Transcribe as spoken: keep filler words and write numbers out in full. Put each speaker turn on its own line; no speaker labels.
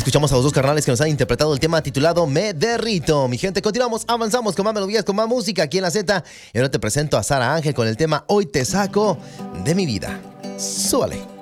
Escuchamos a los dos carnales que nos han interpretado el tema titulado Me Derrito. Mi gente, continuamos, avanzamos con más melodías, con más música aquí en La Z. Y ahora te presento a Sara Ángel con el tema Hoy te saco de mi vida. Súbale.